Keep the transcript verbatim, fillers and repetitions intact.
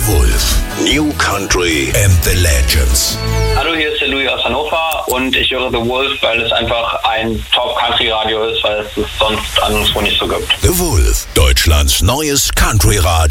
Wolf. New Country and the Legends. Hallo, hier ist der Louis aus Hannover und ich höre The Wolf, weil es einfach ein Top-Country-Radio ist, weil es es sonst anderswo nicht so gibt. The Wolf, Deutschlands neues Country-Radio.